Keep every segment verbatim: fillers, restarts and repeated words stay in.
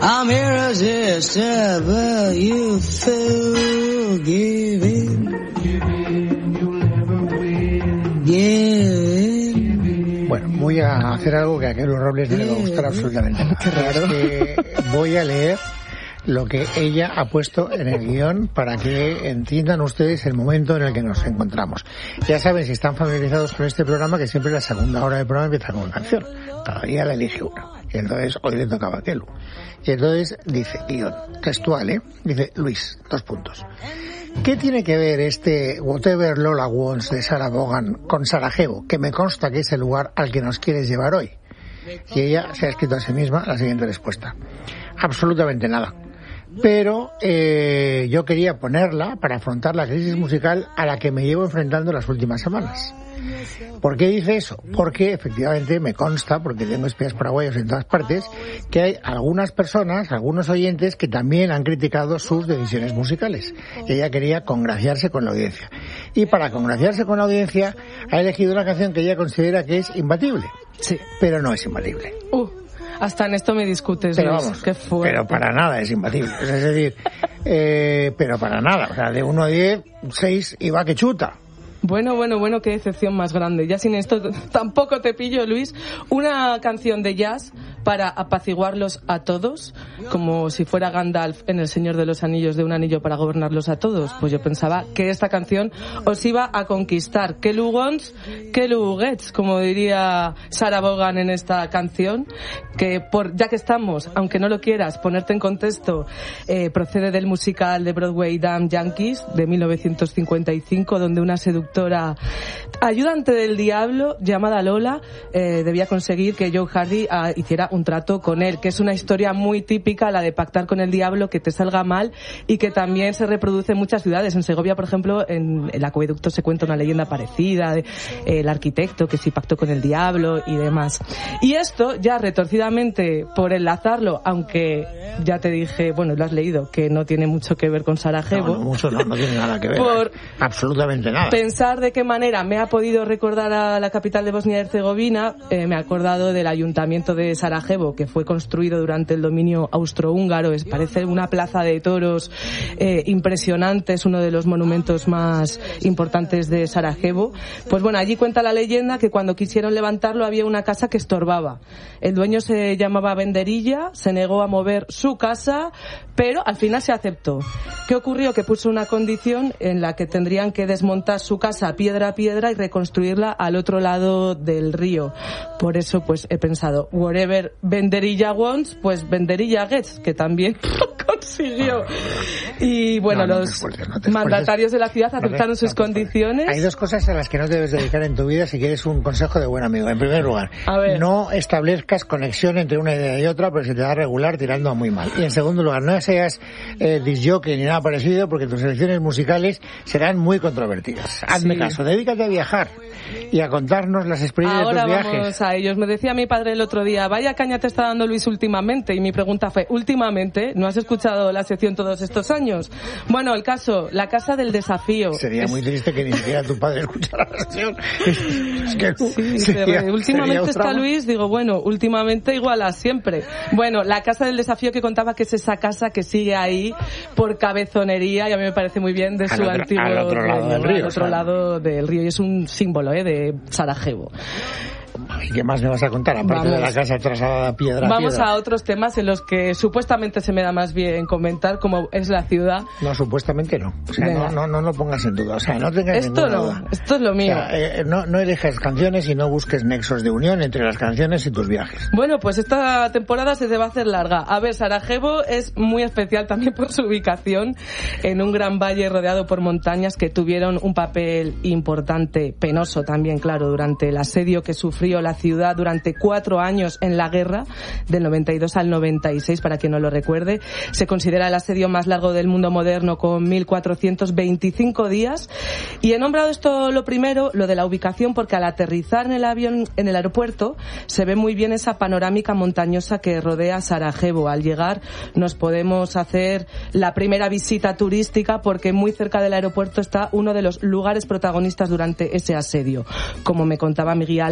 I'm irresistible, you fool, give in, you'll never win, give in. Bueno, voy a hacer algo que a Kelo Robles no le va a gustar absolutamente nada. Qué raro. Es que voy a leer lo que ella ha puesto en el guión para que entiendan ustedes el momento en el que nos encontramos. Ya saben, si están familiarizados con este programa, que siempre la segunda hora del programa empieza con una canción. Cada día la elige una. Y entonces hoy le tocaba a Kelu. Y entonces dice, guión, textual, ¿eh? Dice, Luis, dos puntos. ¿Qué tiene que ver este Whatever Lola Wants de Sarah Vaughan con Sarajevo, que me consta que es el lugar al que nos quieres llevar hoy? Y ella se ha escrito a sí misma la siguiente respuesta. Absolutamente nada. Pero eh, yo quería ponerla para afrontar la crisis musical a la que me llevo enfrentando las últimas semanas. ¿Por qué dice eso? Porque efectivamente me consta, porque tengo espías paraguayos en todas partes, que hay algunas personas, algunos oyentes que también han criticado sus decisiones musicales. Y ella quería congraciarse con la audiencia. Y para congraciarse con la audiencia ha elegido una canción que ella considera que es imbatible. Sí. Pero no es imbatible. Uh. Hasta en esto me discutes, pero Luis. Vamos, Qué fuerte. Pero para nada es imbatible. Es decir, eh, pero para nada. O sea, de uno a diez, seis y va que chuta. Bueno, bueno, bueno, qué decepción más grande. Ya sin esto tampoco te pillo, Luis. Una canción de jazz para apaciguarlos a todos, como si fuera Gandalf en El Señor de los Anillos, de un anillo para gobernarlos a todos. Pues yo pensaba que esta canción os iba a conquistar. Kelu wants, Kelu gets, como diría Sarah Vaughan en esta canción, que por ya que estamos, aunque no lo quieras, ponerte en contexto, eh, procede del musical de Broadway Damn Yankees de mil novecientos cincuenta y cinco, donde una seductora ayudante del diablo llamada Lola eh, debía conseguir que Joe Hardy ah, hiciera un trato con él, que es una historia muy típica, la de pactar con el diablo, que te salga mal, y que también se reproduce en muchas ciudades. En Segovia, por ejemplo, en el acueducto se cuenta una leyenda parecida, de, eh, el arquitecto que sí pactó con el diablo y demás. Y esto ya retorcidamente, por enlazarlo, aunque ya te dije, bueno, lo has leído, que no tiene mucho que ver con Sarajevo. No, no, mucho no, no tiene nada que ver. Por absolutamente nada. Pensar de qué manera me ha podido recordar a la capital de Bosnia y Herzegovina, eh, me ha acordado del ayuntamiento de Sarajevo, que fue construido durante el dominio austrohúngaro. Es, parece una plaza de toros eh, impresionante, es uno de los monumentos más importantes de Sarajevo. Pues bueno, allí cuenta la leyenda que cuando quisieron levantarlo había una casa que estorbaba. El dueño se llamaba Benderilla, se negó a mover su casa, pero al final se aceptó. ¿Qué ocurrió? Que puso una condición en la que tendrían que desmontar su casa piedra a piedra y reconstruirla al otro lado del río. Por eso pues he pensado, whatever Benderilla wants, pues Benderilla gets, que también consiguió. Y bueno, no, no los esfuerces, no mandatarios de la ciudad aceptaron no sus no condiciones. Hay dos cosas a las que no debes dedicar en tu vida si quieres un consejo de buen amigo. En primer lugar, no establezcas conexión entre una idea y otra, porque se te da regular tirando a muy mal. Y en segundo lugar, no seas eh, disjockey ni nada parecido, porque tus elecciones musicales serán muy controvertidas. Hazme sí. caso, dedícate a viajar y a contarnos las experiencias Ahora de tus viajes. Vamos a ellos. Me decía mi padre el otro día, vaya caña te está dando Luis últimamente, y mi pregunta fue, ¿últimamente? ¿No has escuchado la sección todos estos años? Bueno, el caso, la casa del desafío. Sería es... muy triste que ni siquiera tu padre escuchara la sección. Es que sí, sería, últimamente sería está Luis, digo, bueno, últimamente igual a siempre. Bueno, la casa del desafío, que contaba que es esa casa que sigue ahí por cabezonería, y a mí me parece muy bien, de al su otro, antiguo al otro lado dueño, del río, al otro ¿sabes? lado del río, y es un símbolo eh, de Sarajevo. ¿Y qué más me vas a contar? Aparte Vamos. de la casa trasladada piedra a Vamos piedra. a otros temas en los que supuestamente se me da más bien comentar, como es la ciudad. No, supuestamente no. O sea, no, no, no lo pongas en duda. O sea, no tengas esto ninguna no, duda. Esto es lo mío. O sea, eh, no, no eliges canciones y no busques nexos de unión entre las canciones y tus viajes. Bueno, pues esta temporada se te va a hacer larga. A ver, Sarajevo es muy especial también por su ubicación en un gran valle rodeado por montañas que tuvieron un papel importante, penoso también, claro, durante el asedio que sufrió la ciudad durante cuatro años en la guerra, del noventa y dos al noventa y seis, para quien no lo recuerde. Se considera el asedio más largo del mundo moderno, con mil cuatrocientos veinticinco días. Y he nombrado esto lo primero, lo de la ubicación, porque al aterrizar en el avión, en el aeropuerto, se ve muy bien esa panorámica montañosa que rodea Sarajevo. Al llegar nos podemos hacer la primera visita turística, porque muy cerca del aeropuerto está uno de los lugares protagonistas durante ese asedio. Como me contaba mi guía Leila,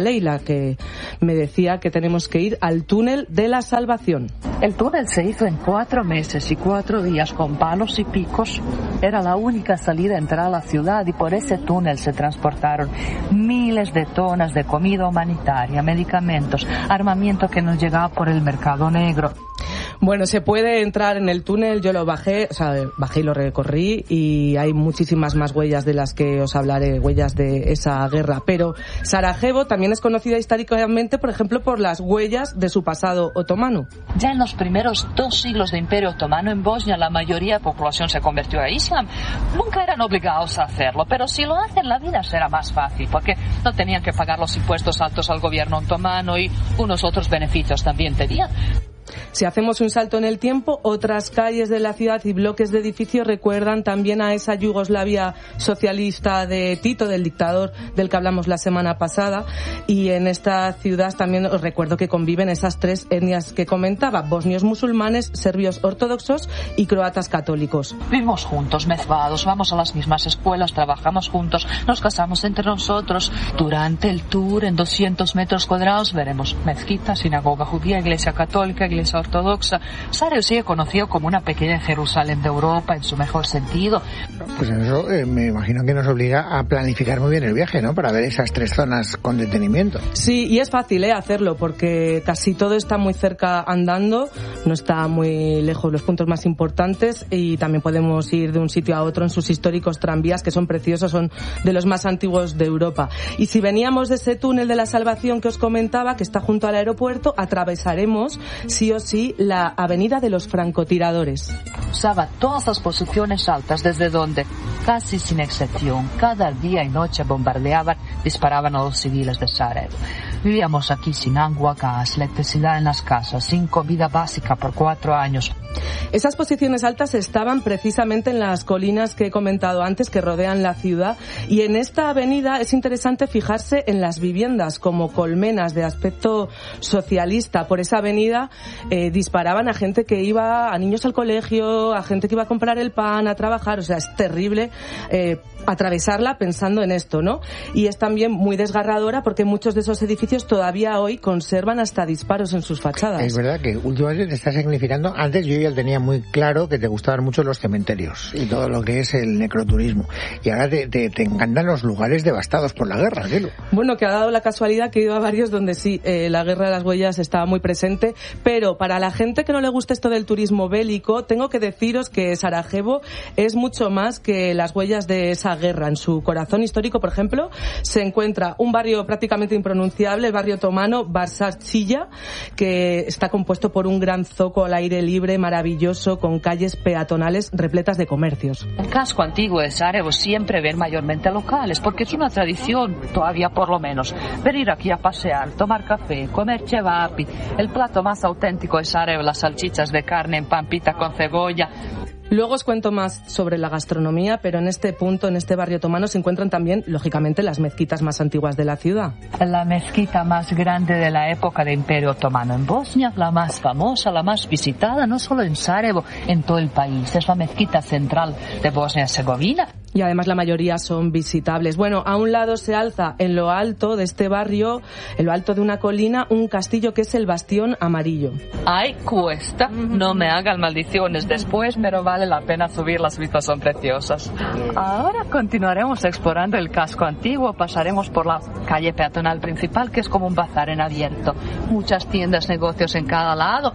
que me decía que tenemos que ir al túnel de la Salvación. El túnel se hizo en cuatro meses y cuatro días con palos y picos. Era la única salida a entrar a la ciudad y por ese túnel se transportaron miles de tonas de comida humanitaria, medicamentos, armamento que nos llegaba por el mercado negro. Bueno, se puede entrar en el túnel, yo lo bajé, o sea, bajé y lo recorrí y hay muchísimas más huellas de las que os hablaré, huellas de esa guerra. Pero Sarajevo también es conocida históricamente, por ejemplo, por las huellas de su pasado otomano. Ya en los primeros dos siglos de Imperio Otomano en Bosnia la mayoría de la población se convirtió a Islam. Nunca eran obligados a hacerlo, pero si lo hacen la vida será más fácil, porque no tenían que pagar los impuestos altos al gobierno otomano y unos otros beneficios también tenían. Si hacemos un salto en el tiempo, otras calles de la ciudad y bloques de edificios recuerdan también a esa Yugoslavia socialista de Tito, del dictador del que hablamos la semana pasada. Y en esta ciudad también os recuerdo que conviven esas tres etnias que comentaba: bosnios musulmanes, serbios ortodoxos y croatas católicos. Vivimos juntos, mezclados, vamos a las mismas escuelas, trabajamos juntos, nos casamos entre nosotros. Durante el tour, en doscientos metros cuadrados, veremos mezquita, sinagoga judía, iglesia católica, iglesia ortodoxa. Sarajevo sigue conocido como una pequeña Jerusalén de Europa en su mejor sentido. Pues eso eh, me imagino que nos obliga a planificar muy bien el viaje, ¿no? Para ver esas tres zonas con detenimiento. Sí, y es fácil ¿eh? hacerlo porque casi todo está muy cerca andando, no está muy lejos los puntos más importantes y también podemos ir de un sitio a otro en sus históricos tranvías que son preciosos, son de los más antiguos de Europa. Y si veníamos de ese túnel de la Salvación que os comentaba, que está junto al aeropuerto, atravesaremos sí o sí la avenida de los francotiradores. Usaba todas las posiciones altas desde donde, casi sin excepción, cada día y noche bombardeaban, disparaban a los civiles de Sarajevo. Vivíamos aquí sin agua, gas, electricidad en las casas, sin comida básica por cuatro años. Esas posiciones altas estaban precisamente en las colinas que he comentado antes que rodean la ciudad, y en esta avenida es interesante fijarse en las viviendas como colmenas de aspecto socialista. Por esa avenida eh, disparaban a gente que iba, a niños al colegio, a gente que iba a comprar el pan, a trabajar. O sea, es terrible eh, atravesarla pensando en esto, ¿no? Y es también muy desgarradora porque muchos de esos edificios todavía hoy conservan hasta disparos en sus fachadas. Es verdad que últimamente te está significando, antes yo ya tenía muy claro que te gustaban mucho los cementerios y todo lo que es el necroturismo, y ahora te, te, te encantan los lugares devastados por la guerra, Gelo. Bueno, que ha dado la casualidad que he ido a varios donde sí, eh, la guerra de las huellas estaba muy presente, pero para la gente que no le gusta esto del turismo bélico, tengo que deciros que Sarajevo es mucho más que las huellas de esa guerra. En su corazón histórico, por ejemplo, se encuentra un barrio prácticamente impronunciable, el barrio otomano Barsarchilla, que está compuesto por un gran zoco al aire libre maravilloso con calles peatonales repletas de comercios. En el casco antiguo de Sarajevo siempre ven mayormente locales, porque es una tradición, todavía por lo menos, venir aquí a pasear, tomar café, comer cevapi. El plato más auténtico de Sarajevo, las salchichas de carne en pampita con cebolla. Luego os cuento más sobre la gastronomía, pero en este punto, en este barrio otomano, se encuentran también, lógicamente, las mezquitas más antiguas de la ciudad. La mezquita más grande de la época del Imperio Otomano en Bosnia, la más famosa, la más visitada, no solo en Sarajevo, en todo el país. Es la mezquita central de Bosnia-Herzegovina. Y además la mayoría son visitables. Bueno, a un lado se alza, en lo alto de este barrio, en lo alto de una colina, un castillo que es el Bastión Amarillo. Ay, cuesta. No me hagan maldiciones después, pero vale la pena subir, las vistas son preciosas. Ahora continuaremos explorando el casco antiguo, pasaremos por la calle peatonal principal, que es como un bazar en abierto. Muchas tiendas, negocios en cada lado.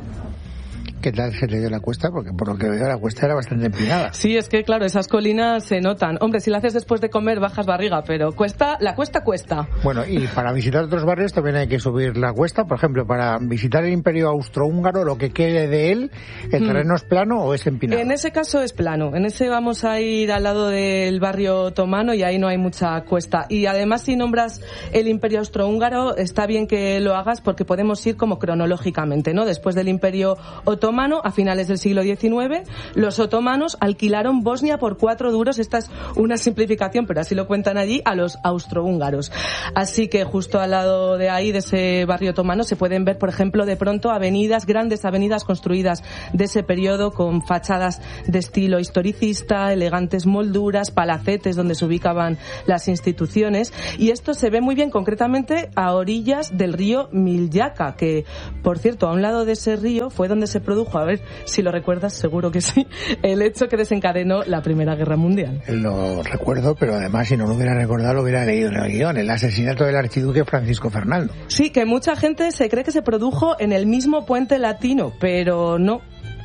¿Qué tal se le dio la cuesta? Porque por lo que veo la cuesta era bastante empinada. Sí, es que claro, esas colinas se notan. Hombre, si la haces después de comer bajas barriga, pero cuesta, la cuesta cuesta. Bueno, y para visitar otros barrios también hay que subir la cuesta. Por ejemplo, para visitar el Imperio Austrohúngaro, lo que quede de él, ¿el terreno mm. es plano o es empinado? En ese caso es plano. En ese vamos a ir al lado del barrio otomano y ahí no hay mucha cuesta. Y además, si nombras el Imperio Austrohúngaro, está bien que lo hagas porque podemos ir como cronológicamente, ¿no? Después del Imperio Otomano otomano a finales del siglo diecinueve. Los otomanos alquilaron Bosnia por cuatro duros. Esta es una simplificación, pero así lo cuentan allí, a los austrohúngaros. Así que justo al lado de ahí, de ese barrio otomano, se pueden ver, por ejemplo, de pronto avenidas, grandes avenidas construidas de ese periodo con fachadas de estilo historicista, elegantes molduras, palacetes donde se ubicaban las instituciones. Y esto se ve muy bien concretamente a orillas del río Miljacka, que, por cierto, a un lado de ese río fue donde se produjo, a ver si lo recuerdas, seguro que sí, el hecho que desencadenó la Primera Guerra Mundial. Lo recuerdo, pero además si no lo hubiera recordado lo hubiera leído en el guión, el asesinato del archiduque Francisco Fernando. Sí, que mucha gente se cree que se produjo en el mismo puente latino, pero no.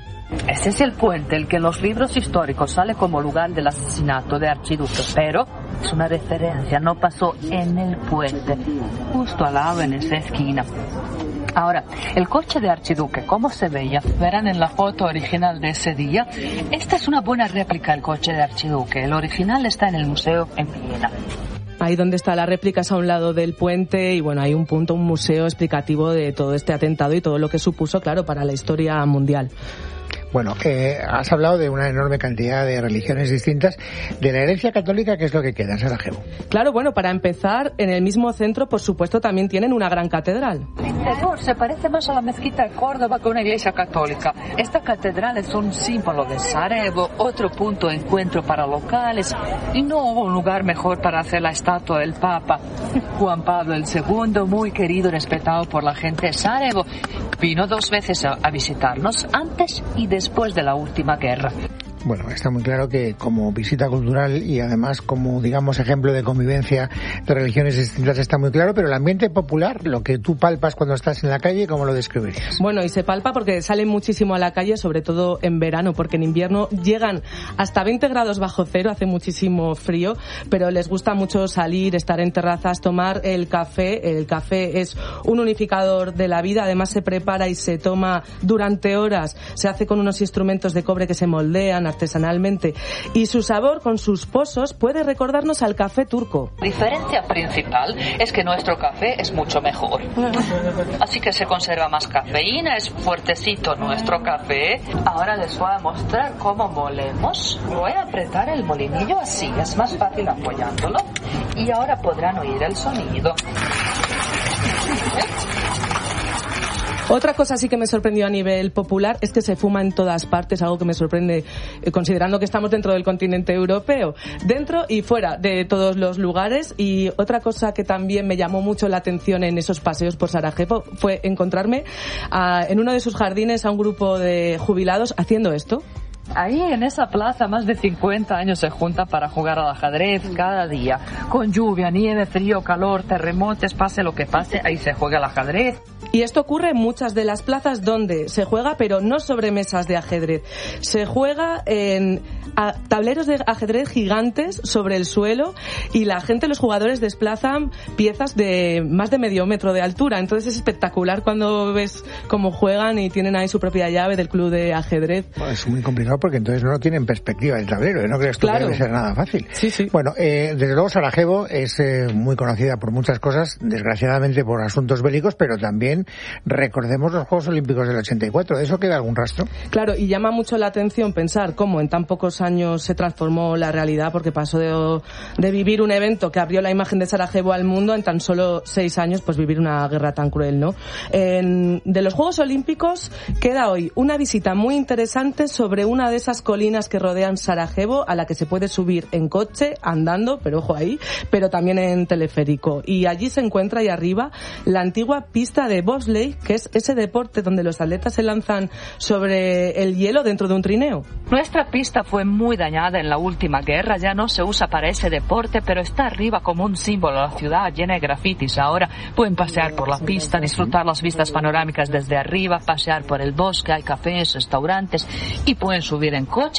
Ese es el puente, el que en los libros históricos sale como lugar del asesinato de archiduque, pero es una referencia, no pasó en el puente, justo al lado en esa esquina. Ahora, el coche de archiduque, ¿cómo se veía? Verán en la foto original de ese día. Esta es una buena réplica del coche de archiduque. El original está en el museo en Viena. Ahí donde está la réplica es a un lado del puente y bueno, hay un punto, un museo explicativo de todo este atentado y todo lo que supuso, claro, para la historia mundial. Bueno, eh, has hablado de una enorme cantidad de religiones distintas. De la herencia católica, ¿qué es lo que queda en Sarajevo? Claro, bueno, para empezar, en el mismo centro, por supuesto, también tienen una gran catedral. El interior se parece más a la mezquita de Córdoba que a una iglesia católica. Esta catedral es un símbolo de Sarajevo, otro punto de encuentro para locales, y no hubo un lugar mejor para hacer la estatua del Papa. Juan Pablo el segundo, muy querido y respetado por la gente de Sarajevo, vino dos veces a, a visitarnos antes y después de la última guerra. Bueno, está muy claro que como visita cultural y además como, digamos, ejemplo de convivencia de religiones distintas está muy claro, pero el ambiente popular, lo que tú palpas cuando estás en la calle, ¿cómo lo describirías? Bueno, y se palpa porque salen muchísimo a la calle, sobre todo en verano, porque en invierno llegan hasta veinte grados bajo cero, hace muchísimo frío, pero les gusta mucho salir, estar en terrazas, tomar el café. El café es un unificador de la vida, además se prepara y se toma durante horas, se hace con unos instrumentos de cobre que se moldean artesanalmente y su sabor con sus pozos puede recordarnos al café turco. La diferencia principal es que nuestro café es mucho mejor, así que se conserva más cafeína, es fuertecito nuestro café. Ahora les voy a mostrar cómo molemos. Voy a apretar el molinillo así, es más fácil apoyándolo y ahora podrán oír el sonido. Otra cosa sí que me sorprendió a nivel popular es que se fuma en todas partes, algo que me sorprende eh, considerando que estamos dentro del continente europeo, dentro y fuera de todos los lugares. Y otra cosa que también me llamó mucho la atención en esos paseos por Sarajevo fue encontrarme a, en uno de sus jardines a un grupo de jubilados haciendo esto. Ahí en esa plaza más de cincuenta años se juntan para jugar al ajedrez cada día. Con lluvia, nieve, frío, calor, terremotos, pase lo que pase, ahí se juega al ajedrez. Y esto ocurre en muchas de las plazas donde se juega, pero no sobre mesas de ajedrez. Se juega en a, tableros de ajedrez gigantes sobre el suelo y la gente, los jugadores, desplazan piezas de más de medio metro de altura. Entonces es espectacular cuando ves cómo juegan y tienen ahí su propia llave del club de ajedrez. Bueno, es muy complicado porque entonces no tienen perspectiva del tablero, ¿eh? No crees tú, claro, que debe ser nada fácil. Sí, sí. Bueno, eh, desde luego Sarajevo es eh, muy conocida por muchas cosas, desgraciadamente por asuntos bélicos, pero también recordemos los Juegos Olímpicos del ochenta y cuatro, ¿de eso queda algún rastro? Claro, y llama mucho la atención pensar cómo en tan pocos años se transformó la realidad, porque pasó de, de vivir un evento que abrió la imagen de Sarajevo al mundo en tan solo seis años, pues vivir una guerra tan cruel, ¿no? En, de los Juegos Olímpicos queda hoy una visita muy interesante sobre una de esas colinas que rodean Sarajevo, a la que se puede subir en coche, andando, pero ojo ahí, pero también en teleférico. Y allí se encuentra ahí arriba la antigua pista de bobsleigh, que es ese deporte donde los atletas se lanzan sobre el hielo dentro de un trineo. Nuestra pista fue muy dañada en la última guerra, ya no se usa para ese deporte, pero está arriba como un símbolo de la ciudad llena de grafitis. Ahora pueden pasear por la pista, disfrutar las vistas panorámicas desde arriba, pasear por el bosque, hay cafés, restaurantes y pueden subir en coche.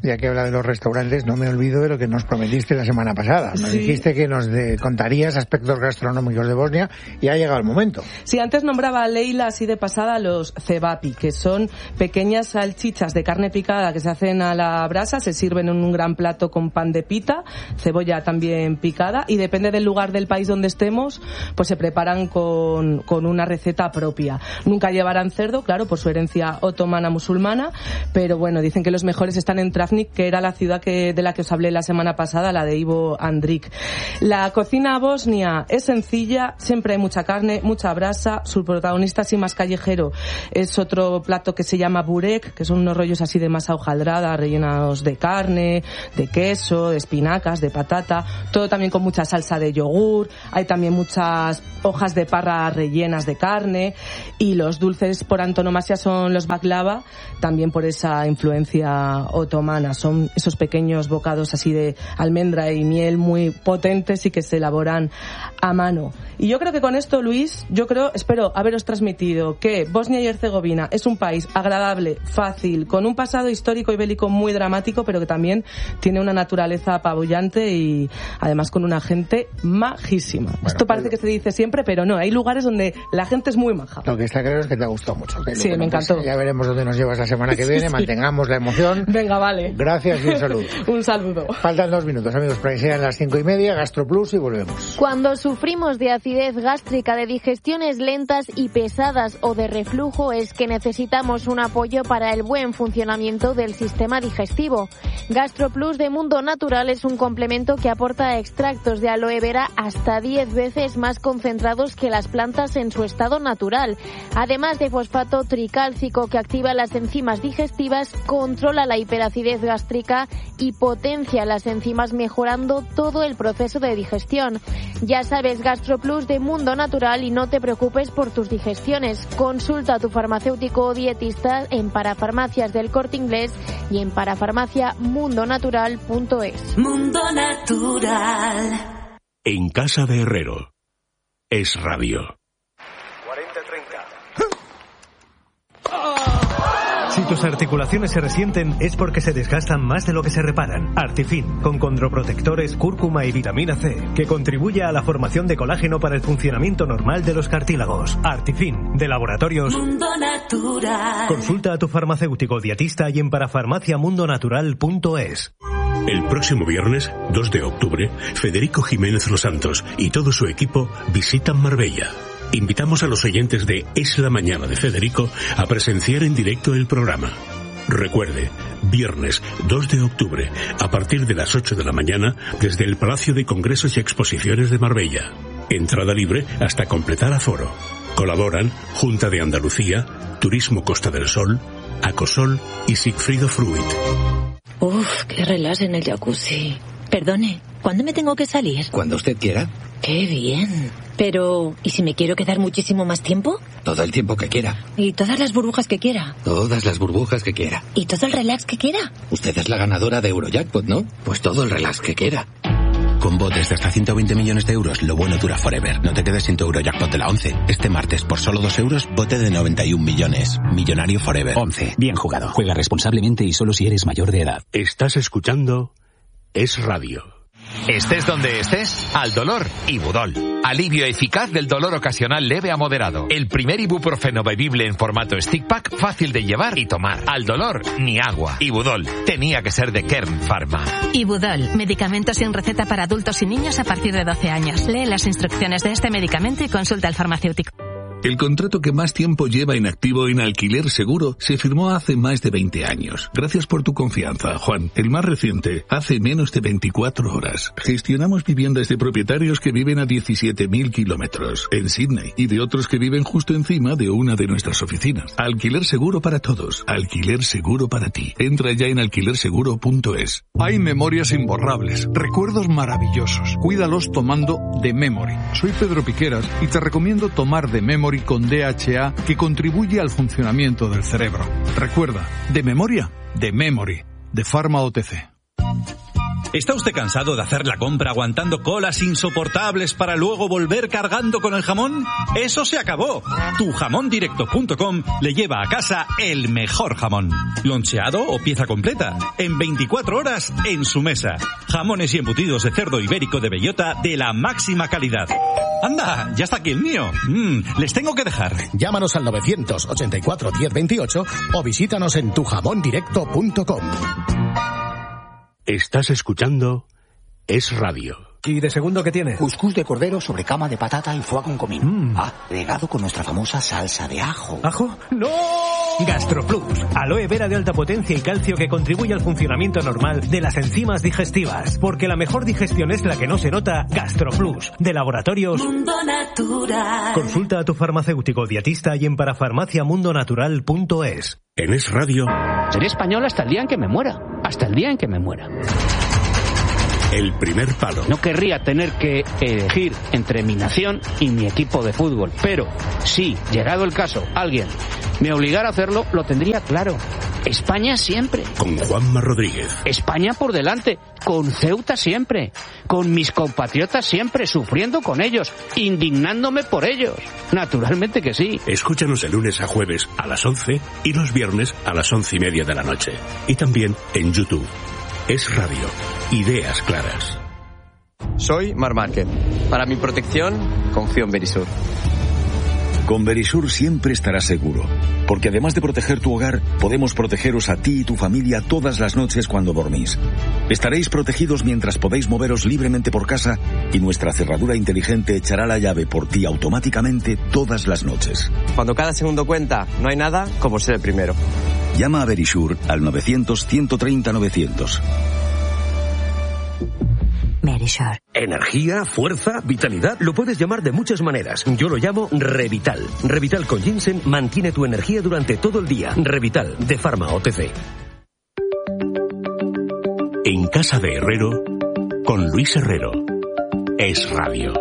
ya que habla de los restaurantes, no me olvido de lo que nos prometiste la semana pasada. Nos sí. dijiste que nos de, contarías aspectos gastronómicos de Bosnia y ha llegado el momento. Sí, antes nombraba a Leila así de pasada los cevapi, que son pequeñas salchichas de carne picada que se hacen a la brasa, se sirven en un gran plato con pan de pita, cebolla también picada, y depende del lugar del país donde estemos, pues se preparan con, con una receta propia. Nunca llevarán cerdo, claro, por su herencia otomana musulmana, pero bueno, dicen que los mejores están en Travnik, que era la ciudad que, de la que os hablé la semana pasada, la de Ivo Andrić. La cocina bosnia es sencilla, siempre hay mucha carne, mucha brasa, su protagonista así más callejero es otro plato que se llama burek, que son unos rollos así de masa hojaldrada, rellenados de carne, de queso, de espinacas, de patata, todo también con mucha salsa de yogur, hay también muchas hojas de parra rellenas de carne, y los dulces por antonomasia son los baklava, también por esa influencia otomana. Son esos pequeños bocados así de almendra y miel muy potentes y que se elaboran a mano. Y yo creo que con esto, Luis, yo creo, espero haberos transmitido que Bosnia y Herzegovina es un país agradable, fácil, con un pasado histórico y bélico muy dramático, pero que también tiene una naturaleza apabullante y además con una gente majísima. Bueno, esto parece que se dice siempre, pero no, hay lugares donde la gente es muy maja. Lo que está claro es que te ha gustado mucho. Sí, bueno, me encantó. Pues ya veremos dónde nos llevas la semana que viene, sí. Mantengamos la emoción. Venga, vale. Gracias y un saludo. Un saludo. Faltan dos minutos, amigos, para que sean las cinco y media, GastroPlus y volvemos. Cuando sufrimos de acidez gástrica, de digestiones lentas y pesadas o de reflujo, es que necesitamos un apoyo para el buen funcionamiento del sistema digestivo. GastroPlus de Mundo Natural es un complemento que aporta extractos de aloe vera hasta diez veces más concentrados que las plantas en su estado natural. Además de fosfato tricálcico que activa las enzimas digestivas, controla la hiperacidez gástrica y potencia las enzimas, mejorando todo el proceso de digestión. Ya sabes, GastroPlus de Mundo Natural, y no te preocupes por tus digestiones. Consulta a tu farmacéutico o dietista en Parafarmacias del Corte Inglés y en parafarmacia mundo natural punto es. Mundo Natural. En casa de Herrero. Es radio. cuarenta treinta. Si tus articulaciones se resienten es porque se desgastan más de lo que se reparan. Artifin, con condroprotectores, cúrcuma y vitamina C, que contribuye a la formación de colágeno para el funcionamiento normal de los cartílagos. Artifin, de Laboratorios Mundo Natural. Consulta a tu farmacéutico dietista y en parafarmacia mundo natural punto es. El próximo viernes, dos de octubre, Federico Jiménez Los Santos y todo su equipo visitan Marbella. Invitamos a los oyentes de Es la Mañana de Federico a presenciar en directo el programa. Recuerde, viernes dos de octubre, a partir de las ocho de la mañana, desde el Palacio de Congresos y Exposiciones de Marbella. Entrada libre hasta completar aforo. Colaboran Junta de Andalucía, Turismo Costa del Sol, Acosol y Sigfrido Fruit. Uf, qué relax en el jacuzzi. Perdone, ¿cuándo me tengo que salir? Cuando usted quiera. ¡Qué bien! Pero, ¿y si me quiero quedar muchísimo más tiempo? Todo el tiempo que quiera. ¿Y todas las burbujas que quiera? Todas las burbujas que quiera. ¿Y todo el relax que quiera? Usted es la ganadora de Eurojackpot, ¿no? Pues todo el relax que quiera. Con botes de hasta ciento veinte millones de euros, lo bueno dura forever. No te quedes sin tu Eurojackpot de la once. Este martes, por solo dos euros, bote de noventa y un millones. Millonario forever. once. Bien jugado. Juega responsablemente y solo si eres mayor de edad. Estás escuchando Es Radio. Estés donde estés, al dolor, Ibudol. Alivio eficaz del dolor ocasional leve a moderado. El primer ibuprofeno bebible en formato stick pack, fácil de llevar y tomar. Al dolor, ni agua. Ibudol. Tenía que ser de Kern Pharma. Ibudol. Medicamento sin receta para adultos y niños a partir de doce años. Lee las instrucciones de este medicamento y consulta al farmacéutico. El contrato que más tiempo lleva inactivo en Alquiler Seguro se firmó hace más de veinte años. Gracias por tu confianza, Juan. El más reciente, hace menos de veinticuatro horas. Gestionamos viviendas de propietarios que viven a diecisiete mil kilómetros en Sydney y de otros que viven justo encima de una de nuestras oficinas. Alquiler Seguro para todos. Alquiler Seguro para ti. Entra ya en alquiler seguro punto es. Hay memorias imborrables, recuerdos maravillosos. Cuídalos tomando The Memory. Soy Pedro Piqueras y te recomiendo tomar The Memory con D H A, que contribuye al funcionamiento del cerebro. Recuerda, de memoria, de Memory, de Pharma O T C. ¿Está usted cansado de hacer la compra aguantando colas insoportables para luego volver cargando con el jamón? ¡Eso se acabó! tu jamón directo punto com le lleva a casa el mejor jamón. Loncheado o pieza completa. En veinticuatro horas en su mesa. Jamones y embutidos de cerdo ibérico de bellota de la máxima calidad. ¡Anda! ¡Ya está aquí el mío! Mm, les tengo que dejar. Llámanos al novecientos ochenta y cuatro diez veintiocho o visítanos en tu jamón directo punto com. Estás escuchando Es Radio. ¿Y de segundo qué tiene? Cuscús de cordero sobre cama de patata y foie con comino. Mm. Ah, regado con nuestra famosa salsa de ajo. ¿Ajo? ¡No! GastroPlus, aloe vera de alta potencia y calcio que contribuye al funcionamiento normal de las enzimas digestivas. Porque la mejor digestión es la que no se nota. GastroPlus, de Laboratorios Mundo Natural. Consulta a tu farmacéutico dietista y en parafarmacia mundo natural punto es. En Es Radio. Seré español hasta el día en que me muera. Hasta el día en que me muera. El primer palo. No querría tener que elegir entre mi nación y mi equipo de fútbol, pero si, llegado el caso, alguien me obligara a hacerlo, lo tendría claro. España siempre. Con Juanma Rodríguez. España por delante. Con Ceuta siempre. Con mis compatriotas siempre, sufriendo con ellos, indignándome por ellos. Naturalmente que sí. Escúchanos de lunes a jueves a las once y los viernes a las once y media de la noche. Y también en YouTube. Es Radio. Ideas claras. Soy Mar Márquez. Para mi protección, confío en Verisur. Con Verisur siempre estarás seguro, porque además de proteger tu hogar, podemos protegeros a ti y tu familia todas las noches cuando dormís. Estaréis protegidos mientras podéis moveros libremente por casa y nuestra cerradura inteligente echará la llave por ti automáticamente todas las noches. Cuando cada segundo cuenta, no hay nada como ser el primero. Llama a Verisur al novecientos ciento treinta novecientos. Verisur. Energía, fuerza, vitalidad, lo puedes llamar de muchas maneras. Yo lo llamo Revital. Revital con ginseng mantiene tu energía durante todo el día. Revital, de Pharma O T C. En casa de Herrero, con Luis Herrero. Es Radio.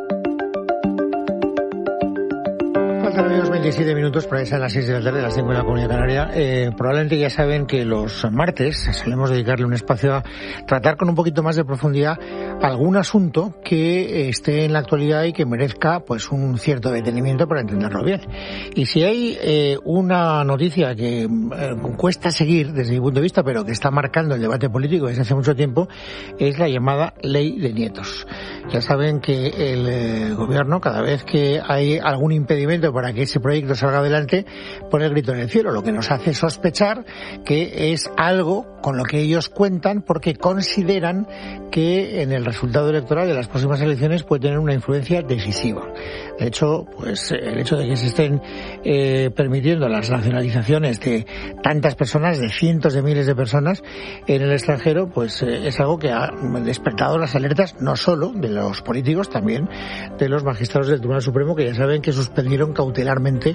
Faltan, amigos, veintisiete minutos para esas las seis de la tarde, las cinco de la Comunidad Canaria. Eh, probablemente ya saben que los martes solemos dedicarle un espacio a tratar con un poquito más de profundidad algún asunto que esté en la actualidad y que merezca pues un cierto detenimiento para entenderlo bien. Y si hay eh, una noticia que eh, cuesta seguir desde mi punto de vista, pero que está marcando el debate político desde hace mucho tiempo, es la llamada Ley de Nietos. Ya saben que el eh, gobierno, cada vez que hay algún impedimento para que ese proyecto salga adelante, pone el grito en el cielo, lo que nos hace sospechar que es algo con lo que ellos cuentan porque consideran que en el resultado electoral de las próximas elecciones puede tener una influencia decisiva. De hecho, pues el hecho de que se estén eh, permitiendo las nacionalizaciones de tantas personas, de cientos de miles de personas en el extranjero, pues eh, es algo que ha despertado las alertas no solo de los políticos, también de los magistrados del Tribunal Supremo, que ya saben que suspendieron cautelarmente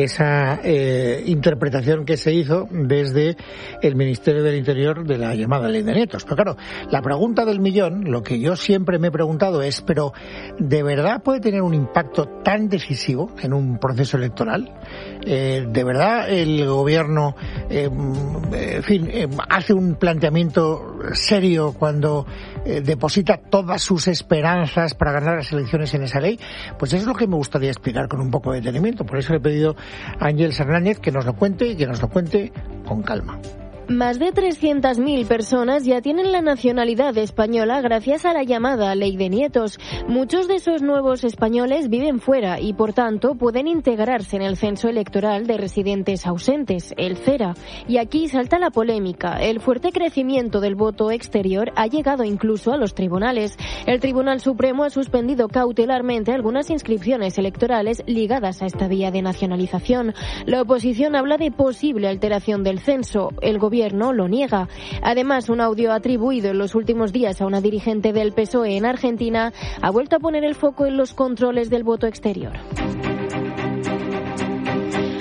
esa eh, interpretación que se hizo desde el Ministerio del Interior de la llamada Ley de Nietos. Pero claro, la pregunta del millón, lo que yo siempre me he preguntado es, pero ¿de verdad puede tener un impacto tan decisivo en un proceso electoral? Eh, ¿De verdad el gobierno, eh, en fin, eh, hace un planteamiento serio cuando eh, deposita todas sus esperanzas para ganar las elecciones en esa ley? Pues eso es lo que me gustaría explicar con un poco de detenimiento. Por eso le he pedido a Ángeles Hernández que nos lo cuente y que nos lo cuente con calma. Más de trescientas mil personas ya tienen la nacionalidad española gracias a la llamada Ley de Nietos. Muchos de esos nuevos españoles viven fuera y, por tanto, pueden integrarse en el censo electoral de residentes ausentes, el CERA. Y aquí salta la polémica. El fuerte crecimiento del voto exterior ha llegado incluso a los tribunales. El Tribunal Supremo ha suspendido cautelarmente algunas inscripciones electorales ligadas a esta vía de nacionalización. La oposición habla de posible alteración del censo. El gobierno gobierno lo niega. Además, un audio atribuido en los últimos días a una dirigente del P S O E en Argentina ha vuelto a poner el foco en los controles del voto exterior.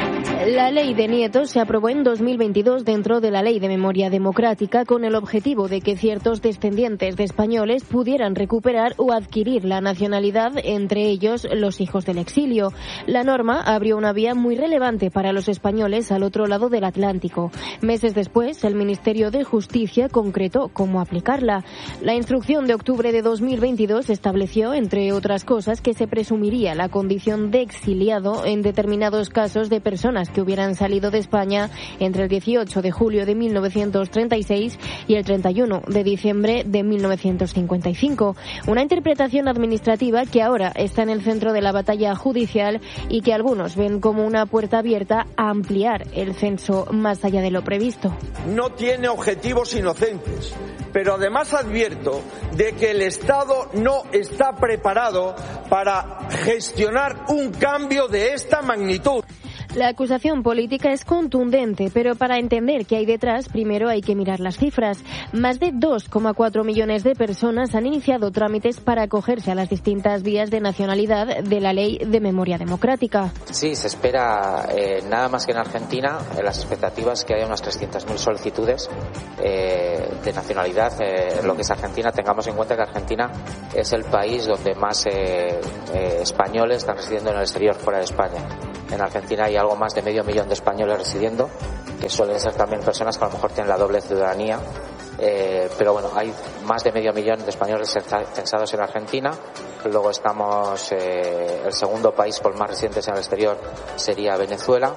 La ley de nietos se aprobó en dos mil veintidós dentro de la Ley de Memoria Democrática con el objetivo de que ciertos descendientes de españoles pudieran recuperar o adquirir la nacionalidad, entre ellos los hijos del exilio. La norma abrió una vía muy relevante para los españoles al otro lado del Atlántico. Meses después, el Ministerio de Justicia concretó cómo aplicarla. La instrucción de octubre de dos mil veintidós estableció, entre otras cosas, que se presumiría la condición de exiliado en determinados casos de personas que hubieran salido de España entre el dieciocho de julio de mil novecientos treinta y seis y el treinta y uno de diciembre de mil novecientos cincuenta y cinco. Una interpretación administrativa que ahora está en el centro de la batalla judicial y que algunos ven como una puerta abierta a ampliar el censo más allá de lo previsto. No tiene objetivos inocentes, pero además advierto de que el Estado no está preparado para gestionar un cambio de esta magnitud. La acusación política es contundente, pero para entender qué hay detrás, primero hay que mirar las cifras. Más de dos coma cuatro millones de personas han iniciado trámites para acogerse a las distintas vías de nacionalidad de la Ley de Memoria Democrática. Sí, se espera, eh, nada más que en Argentina, eh, las expectativas que haya unas trescientas mil solicitudes eh, de nacionalidad eh, en lo que es Argentina. Tengamos en cuenta que Argentina es el país donde más eh, eh, españoles están residiendo en el exterior, fuera de España. En Argentina hay algo más de medio millón de españoles residiendo, que suelen ser también personas que a lo mejor tienen la doble ciudadanía, eh, pero bueno, hay más de medio millón de españoles censados en Argentina. Luego estamos, eh, el segundo país con más residentes en el exterior sería Venezuela,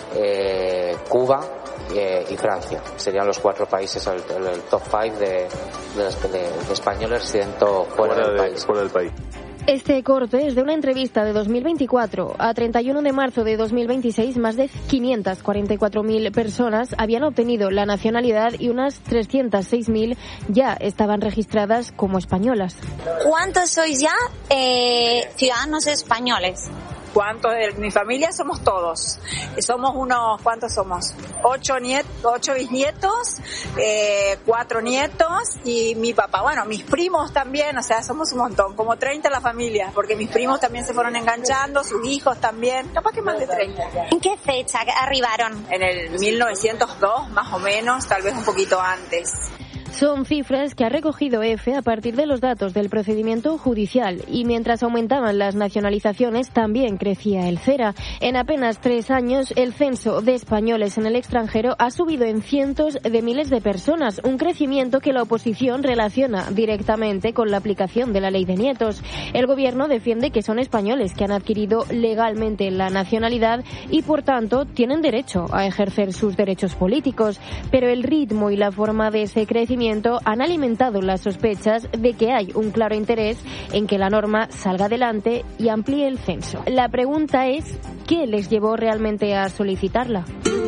eh, Cuba eh, y Francia. Serían los cuatro países, el, el, el top five de, de, de, de españoles residendo fuera, fuera, del, de, país. fuera del país. Este corte es de una entrevista de dos mil veinticuatro. A treinta y uno de marzo de dos mil veintiséis, más de quinientas cuarenta y cuatro mil personas habían obtenido la nacionalidad y unas trescientas seis mil ya estaban registradas como españolas. ¿Cuántos sois ya eh, ciudadanos españoles? ¿Cuántos de mi familia? Somos todos. Somos unos, ¿cuántos somos? Ocho nietos, ocho bisnietos, eh, cuatro nietos y mi papá. Bueno, mis primos también, o sea, somos un montón, como treinta la familia, porque mis primos también se fueron enganchando, sus hijos también, capaz que más de treinta. ¿En qué fecha arribaron? En el mil novecientos dos, más o menos, tal vez un poquito antes. Son cifras que ha recogido EFE a partir de los datos del procedimiento judicial y mientras aumentaban las nacionalizaciones también crecía el CERA. En apenas tres años el censo de españoles en el extranjero ha subido en cientos de miles de personas, un crecimiento que la oposición relaciona directamente con la aplicación de la ley de nietos. El gobierno defiende que son españoles que han adquirido legalmente la nacionalidad y por tanto tienen derecho a ejercer sus derechos políticos, pero el ritmo y la forma de ese crecimiento han alimentado las sospechas de que hay un claro interés en que la norma salga adelante y amplíe el censo. La pregunta es, ¿qué les llevó realmente a solicitarla?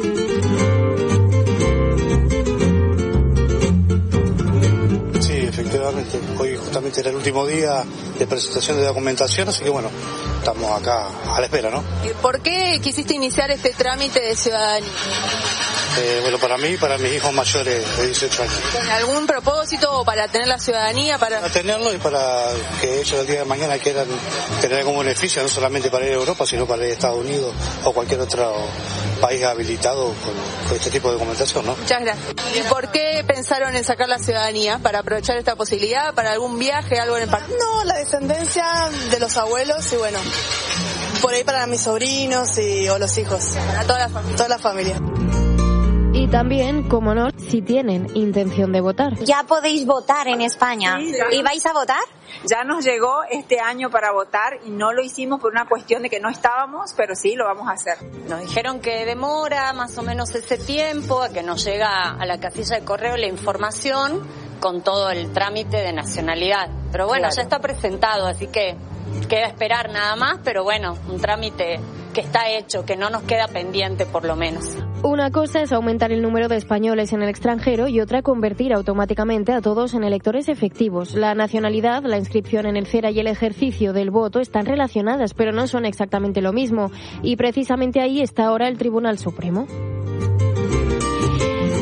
Sí, efectivamente. Hoy justamente era el último día de presentación de documentación, así que bueno, estamos acá a la espera, ¿no? ¿Por qué quisiste iniciar este trámite de ciudadanía? Eh, bueno, para mí y para mis hijos mayores de dieciocho años. ¿Con algún propósito para tener la ciudadanía? Para... para tenerlo y para que ellos el día de mañana quieran tener algún beneficio, no solamente para ir a Europa, sino para ir a Estados Unidos o cualquier otro país habilitado con, con este tipo de documentación, ¿no? Muchas gracias. ¿Y por qué pensaron en sacar la ciudadanía? ¿Para aprovechar esta posibilidad? ¿Para algún viaje? ¿Algo en el partido? No, la descendencia de los abuelos y bueno, por ahí para mis sobrinos y, o los hijos. Para toda la familia. Toda la familia. Y también, como no, si tienen intención de votar. Ya podéis votar en España. Sí, ¿Y vais a votar? Ya nos llegó este año para votar y no lo hicimos por una cuestión de que no estábamos, pero sí lo vamos a hacer. Nos dijeron que demora más o menos ese tiempo, a que nos llega a la casilla de correo la información con todo el trámite de nacionalidad. Pero bueno, claro, ya está presentado, así que queda esperar nada más, pero bueno, un trámite que está hecho, que no nos queda pendiente por lo menos. Una cosa es aumentar el número de españoles en el extranjero y otra convertir automáticamente a todos en electores efectivos. La nacionalidad, la inscripción en el CERA y el ejercicio del voto están relacionadas, pero no son exactamente lo mismo. Y precisamente ahí está ahora el Tribunal Supremo. En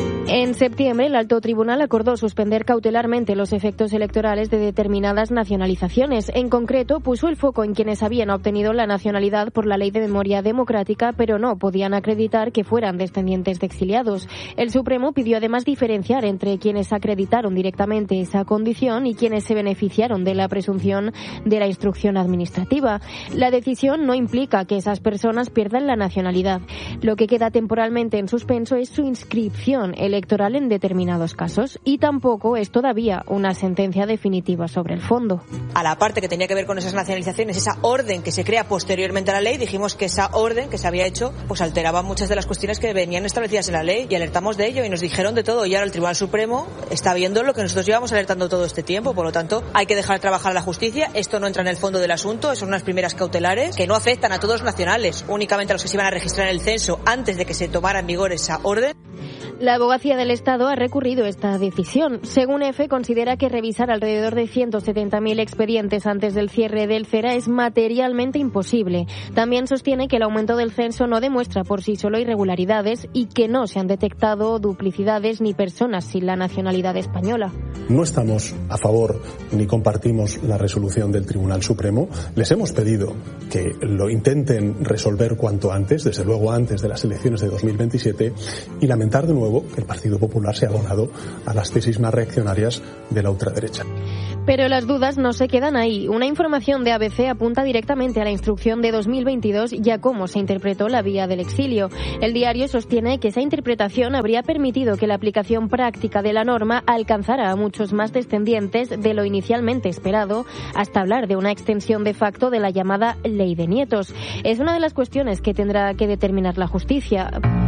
En septiembre, el Alto Tribunal acordó suspender cautelarmente los efectos electorales de determinadas nacionalizaciones. En concreto, puso el foco en quienes habían obtenido la nacionalidad por la Ley de Memoria Democrática, pero no podían acreditar que fueran descendientes de exiliados. El Supremo pidió además diferenciar entre quienes acreditaron directamente esa condición y quienes se beneficiaron de la presunción de la instrucción administrativa. La decisión no implica que esas personas pierdan la nacionalidad. Lo que queda temporalmente en suspenso es su inscripción electoral en determinados casos, y tampoco es todavía una sentencia definitiva sobre el fondo. A la parte que tenía que ver con esas nacionalizaciones, esa orden que se crea posteriormente a la ley, dijimos que esa orden que se había hecho pues alteraba muchas de las cuestiones que venían establecidas en la ley, y alertamos de ello y nos dijeron de todo, y ahora el Tribunal Supremo está viendo lo que nosotros llevamos alertando todo este tiempo. Por lo tanto, hay que dejar trabajar a la justicia. Esto no entra en el fondo del asunto, son unas primeras cautelares que no afectan a todos los nacionales, únicamente a los que se iban a registrar en el censo antes de que se tomara en vigor esa orden. La Abogacía del Estado ha recurrido esta decisión. Según EFE, considera que revisar alrededor de ciento setenta mil expedientes antes del cierre del CERA es materialmente imposible. También sostiene que el aumento del censo no demuestra por sí solo irregularidades y que no se han detectado duplicidades ni personas sin la nacionalidad española. No estamos a favor ni compartimos la resolución del Tribunal Supremo. Les hemos pedido que lo intenten resolver cuanto antes, desde luego antes de las elecciones de dos mil veintisiete, y lamentar de nuevo que el Partido Popular se ha abonado a las tesis más reaccionarias de la ultraderecha. Pero las dudas no se quedan ahí. Una información de A B C apunta directamente a la instrucción de dos mil veintidós y a cómo se interpretó la vía del exilio. El diario sostiene que esa interpretación habría permitido que la aplicación práctica de la norma alcanzara a muchos más descendientes de lo inicialmente esperado, hasta hablar de una extensión de facto de la llamada Ley de Nietos. Es una de las cuestiones que tendrá que determinar la justicia.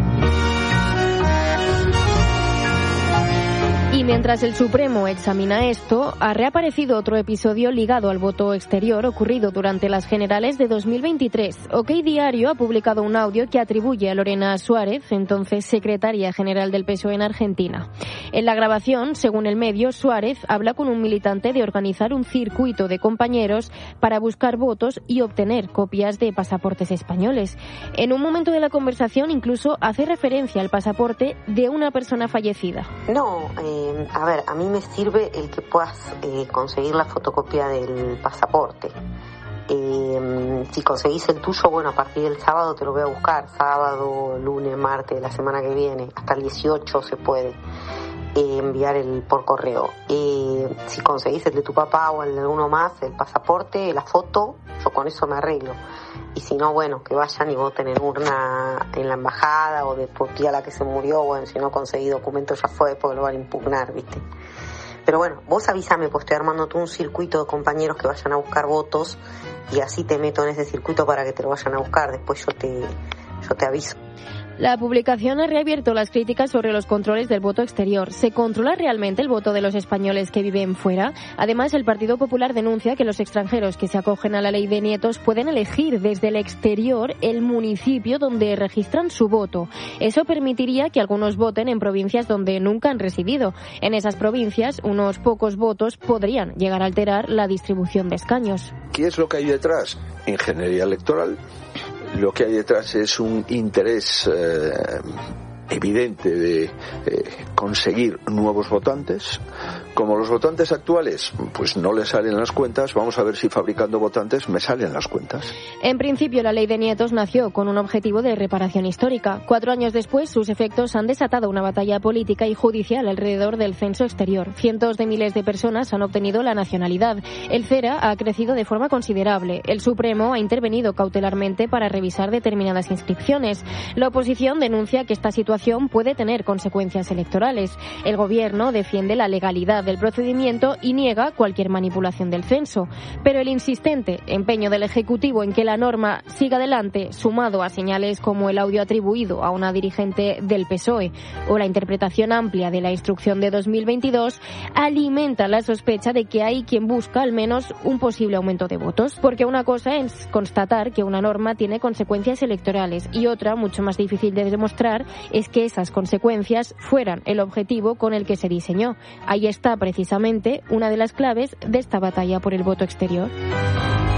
Y mientras el Supremo examina esto, ha reaparecido otro episodio ligado al voto exterior ocurrido durante las generales de dos mil veintitrés. OK Diario ha publicado un audio que atribuye a Lorena Suárez, entonces secretaria general del P S O E en Argentina. En la grabación, según el medio, Suárez habla con un militante de organizar un circuito de compañeros para buscar votos y obtener copias de pasaportes españoles. En un momento de la conversación incluso hace referencia al pasaporte de una persona fallecida. No, eh... a ver, a mí me sirve el que puedas eh, conseguir la fotocopia del pasaporte. Eh, si conseguís el tuyo, bueno, a partir del sábado te lo voy a buscar. Sábado, lunes, martes, la semana que viene. Hasta el dieciocho se puede eh, enviar el por correo. Eh, si conseguís el de tu papá o el de alguno más, el pasaporte, la foto, yo con eso me arreglo. Y si no, bueno, que vayan y voten en urna en la embajada o de tu tía la que se murió. Bueno, si no conseguí documentos ya fue porque lo van a impugnar, ¿viste? Pero bueno, vos avísame, pues estoy armando tú un circuito de compañeros que vayan a buscar votos y así te meto en ese circuito para que te lo vayan a buscar. Después yo te, yo te aviso. La publicación ha reabierto las críticas sobre los controles del voto exterior. ¿Se controla realmente el voto de los españoles que viven fuera? Además, el Partido Popular denuncia que los extranjeros que se acogen a la Ley de Nietos pueden elegir desde el exterior el municipio donde registran su voto. Eso permitiría que algunos voten en provincias donde nunca han residido. En esas provincias, unos pocos votos podrían llegar a alterar la distribución de escaños. ¿Qué es lo que hay detrás? Ingeniería electoral. Lo que hay detrás es un interés eh, evidente de eh, conseguir nuevos votantes. Como los votantes actuales pues no les salen las cuentas, vamos a ver si fabricando votantes me salen las cuentas. En principio, la Ley de Nietos nació con un objetivo de reparación histórica. Cuatro años después, sus efectos han desatado una batalla política y judicial alrededor del censo exterior. Cientos de miles de personas han obtenido la nacionalidad. El CERA ha crecido de forma considerable. El Supremo ha intervenido cautelarmente para revisar determinadas inscripciones. La oposición denuncia que esta situación puede tener consecuencias electorales. El Gobierno defiende la legalidad del procedimiento y niega cualquier manipulación del censo. Pero el insistente empeño del Ejecutivo en que la norma siga adelante, sumado a señales como el audio atribuido a una dirigente del P S O E o la interpretación amplia de la instrucción de dos mil veintidós, alimenta la sospecha de que hay quien busca al menos un posible aumento de votos. Porque una cosa es constatar que una norma tiene consecuencias electorales y otra, mucho más difícil de demostrar, es que esas consecuencias fueran el objetivo con el que se diseñó. Ahí está precisamente una de las claves de esta batalla por el voto exterior. No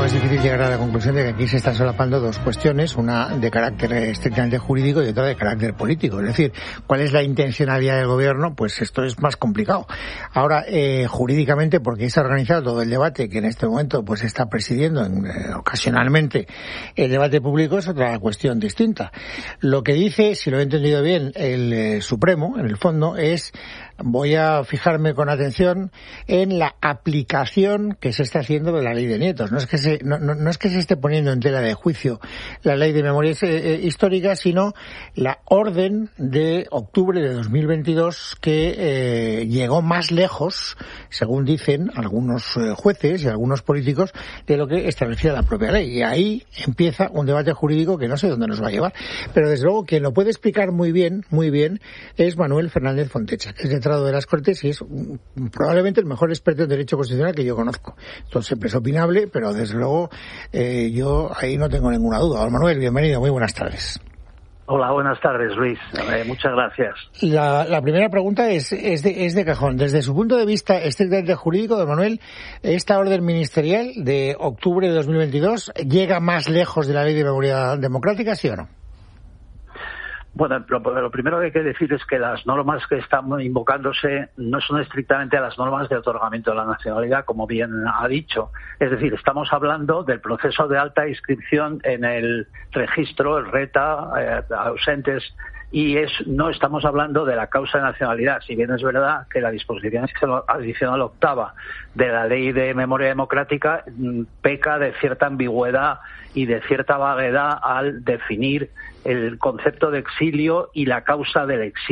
no es difícil llegar a la conclusión de que aquí se están solapando dos cuestiones, una de carácter estrictamente jurídico y otra de carácter político. Es decir, ¿cuál es la intencionalidad del gobierno? Pues esto es más complicado. Ahora, eh, jurídicamente, porque se ha organizado todo el debate que en este momento pues está presidiendo en, eh, ocasionalmente el debate público, es otra cuestión distinta. Lo que dice, si lo he entendido bien, el eh, Supremo, en el fondo, es: voy a fijarme con atención en la aplicación que se está haciendo de la ley de nietos. No es que se, no, no, no es que se esté poniendo en tela de juicio la ley de memoria eh, histórica, sino la orden de octubre de dos mil veintidós que eh, llegó más lejos, según dicen algunos eh, jueces y algunos políticos, de lo que establecía la propia ley. Y ahí empieza un debate jurídico que no sé dónde nos va a llevar. Pero desde luego quien lo puede explicar muy bien, muy bien, es Manuel Fernández Fontecha, que es letrado de las Cortes y es um, probablemente el mejor experto en derecho constitucional que yo conozco. Esto siempre es opinable, pero desde luego eh, yo ahí no tengo ninguna duda. Don Manuel, bienvenido, muy buenas tardes. Hola, buenas tardes, Luis. Eh, muchas gracias. La, la primera pregunta es, es, de, es de cajón. Desde su punto de vista estrictamente jurídico, don Manuel, ¿esta orden ministerial de octubre de dos mil veintidós llega más lejos de la ley de memoria democrática, sí o no? Bueno, lo, lo primero que hay que decir es que las normas que están invocándose no son estrictamente a las normas de otorgamiento de la nacionalidad, como bien ha dicho. Es decir, estamos hablando del proceso de alta inscripción en el registro, el RETA, eh, ausentes, y es no estamos hablando de la causa de nacionalidad, si bien es verdad que la disposición adicional octava de la Ley de Memoria Democrática peca de cierta ambigüedad y de cierta vaguedad al definir el concepto de exilio y la causa del exilio.